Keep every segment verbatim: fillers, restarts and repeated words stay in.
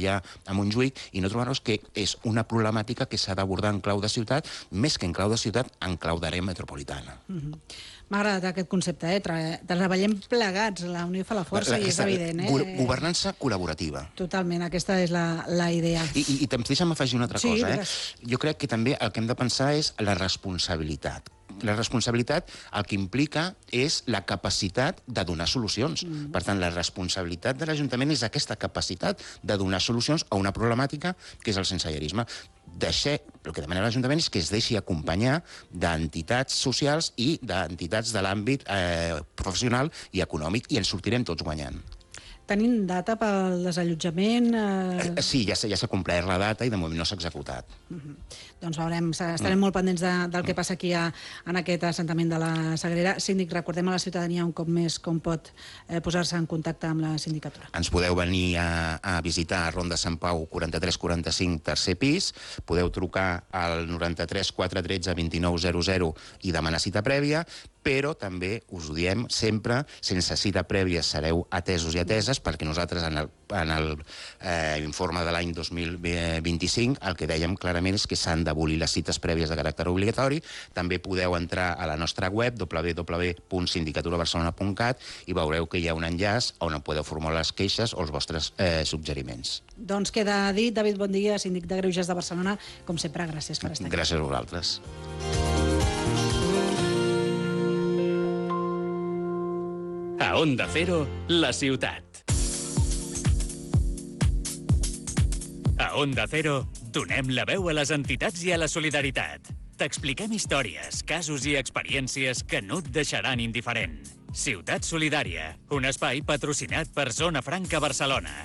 Sarrià, a Montjuïc, i no trobar-nos que és una problemàtica que s'ha d'abordar en clau de ciutat, més que en clau de ciutat, en clau d'àrea metropolitana. M'ha agradat aquest concepte, eh? Treballem plegats, la unió fa la força, i és evident, eh? Governança col·laborativa. Totalment, aquesta és la idea. I deixa'm afegir una altra cosa, eh? Jo crec que també el que hem de pensar és la responsabilitat. La responsabilitat el que implica és la capacitat de donar solucions. Per tant, la responsabilitat de l'Ajuntament és aquesta capacitat de donar solucions a una problemàtica que és el sensellarisme. Deixar, el que demana l'Ajuntament és que es deixi acompanyar d'entitats socials i d'entitats de l'àmbit professional i econòmic, i ens sortirem tots guanyant. Tenim data pel desallotjament? Sí, ja s'ha complert la data i de moment no s'ha executat. Doncs veurem, estarem molt pendents del que passa aquí en aquest assentament de la Sagrera. Síndic, recordem a la ciutadania un cop més com pot posar-se en contacte amb la sindicatura. Ens podeu venir a visitar a Ronda Sant Pau quaranta-tres quaranta-cinc, tercer pis, podeu trucar al noranta-tres quatre tretze vint-i-nou zero zero i demanar cita prèvia, però també us ho diem sempre, sense cita prèvia sereu atesos i ateses, perquè nosaltres en l'informe de l'any dos mil vint-i-cinc el que dèiem clarament és que s'han d'abolir les cites prèvies de caràcter obligatori. També podeu entrar a la nostra web, w w w punt sindicatura barcelona punt cat, i veureu que hi ha un enllaç on podeu formular les queixes o els vostres suggeriments. Doncs queda dit. David, bon dia, síndic de Greuges de Barcelona. Com sempre, gràcies per estar aquí. Gràcies a vosaltres. A Onda Cero, la ciutat. A Onda Cero, donem la veu a les entitats i a la solidaritat. T'expliquem històries, casos i experiències que no et deixaran indiferent. Ciutat Solidària, un espai patrocinat per Zona Franca Barcelona.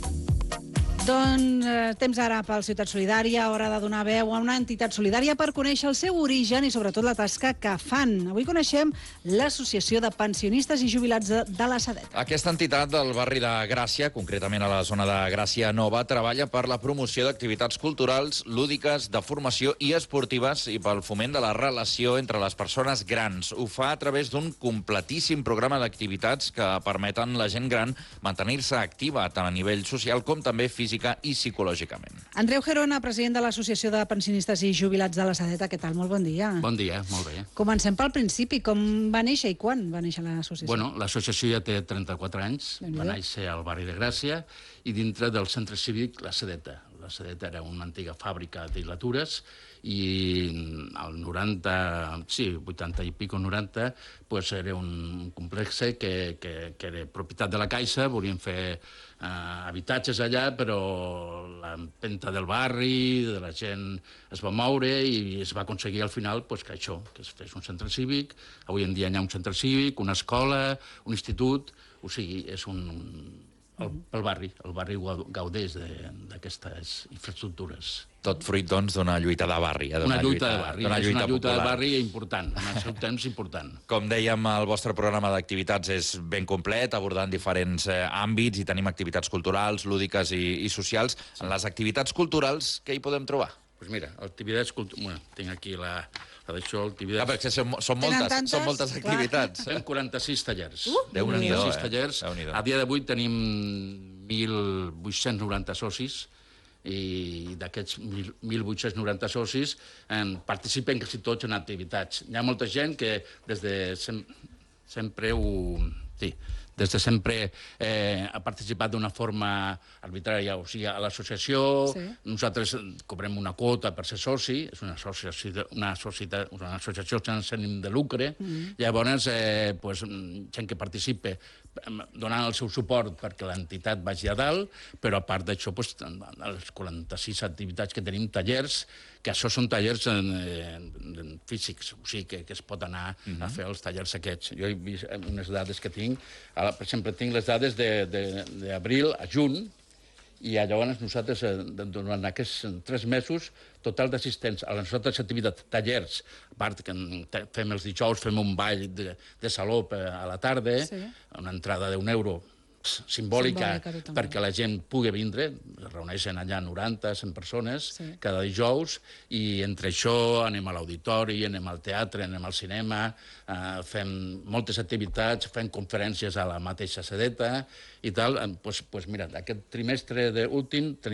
Doncs temps ara pel Ciutat Solidària, hora de donar veu a una entitat solidària per conèixer el seu origen i sobretot la tasca que fan. Avui coneixem l'Associació de Pensionistes i Jubilats de la Sedeta. Aquesta entitat del barri de Gràcia, concretament a la zona de Gràcia Nova, treballa per la promoció d'activitats culturals, lúdiques, de formació i esportives i pel foment de la relació entre les persones grans. Ho fa a través d'un completíssim programa d'activitats que permeten a la gent gran mantenir-se activa tant a nivell social com també físic i psicològicament. Andreu Gerona, president de l'Associació de Pensionistes i Jubilats de la Sedeta. Què tal? Molt bon dia. Bon dia, molt bé. Comencem pel principi. Com va néixer i quan va néixer l'associació? Bueno, l'associació ja té trenta-quatre anys. Va néixer al barri de Gràcia i dintre del centre cívic La Sedeta. La Sedeta era una antiga fàbrica d'hilatures i al noranta, sí, vuitanta i pico, noranta, pues era un complex que, que, que era propietat de la Caixa, volien fer eh, habitatges allà, però l'empenta del barri, de la gent es va moure i es va aconseguir al final pues, que això, que es fes un centre cívic. Avui en dia hi ha un centre cívic, una escola, un institut, o sigui, és un... El, pel barri, el barri gaudeix d'aquestes infraestructures. Tot fruit, doncs, d'una lluita de barri. Una lluita de barri, és una lluita de barri important, en el seu temps important. Com dèiem, el vostre programa d'activitats és ben complet, abordant diferents àmbits i tenim activitats culturals, lúdiques i, i socials. En les activitats culturals, què hi podem trobar? Doncs mira, activitats culturals... Bueno, tinc aquí la... D'això, activitats... Ah, perquè són, són, moltes, són moltes activitats. Fem quaranta-sis tallers. Uh, Déu-n'hi-do, quaranta-sis tallers. Eh? A dia d'avui tenim mil vuit-cents noranta socis i d'aquests mil vuit-cents noranta socis en participen quasi tots en activitats. Hi ha molta gent que des de sem sempre ho... Sí, des de sempre eh, ha participat d'una forma arbitrària, o sigui, a l'associació, sí. Nosaltres cobrem una quota per ser soci, és una associació, una societat, una associació sense ànim de lucre, mm. Llavors, eh, pues, gent que participa donant el seu suport perquè l'entitat vagi a dalt, però a part d'això, pues, les quaranta-sis activitats que tenim, tallers, que això són tallers en, en físics, o sigui, que, que es pot anar mm-hmm. a fer els tallers aquests. Jo he vist unes dades que tinc, per exemple, tinc les dades d'abril a juny, i llavors nosaltres, durant aquests tres mesos, total d'assistents a les nostres activitats, tallers, a part que fem els dijous, fem un ball de, de saló a la tarda, sí. Una entrada d'un euro simbòlica, simbòlica perquè la gent pugui vindre, es reuneixen allà noranta, cent persones, sí. Cada dijous, i entre això anem a l'auditori, anem al teatre, anem al cinema, eh, fem moltes activitats, fem conferències a la mateixa Sedeta i tal. Doncs, pues, pues mira, aquest trimestre últim